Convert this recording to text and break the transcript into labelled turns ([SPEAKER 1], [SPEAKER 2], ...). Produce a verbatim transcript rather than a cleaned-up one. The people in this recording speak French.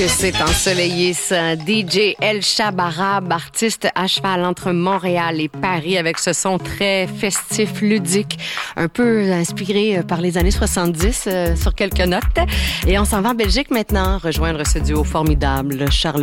[SPEAKER 1] Que c'est ensoleillé, ça. D J El Shabarab, artiste à cheval entre Montréal et Paris, avec ce son très festif, ludique, un peu inspiré par les années soixante-dix, euh, sur quelques notes. Et on s'en va en Belgique maintenant, rejoindre ce duo formidable, Charles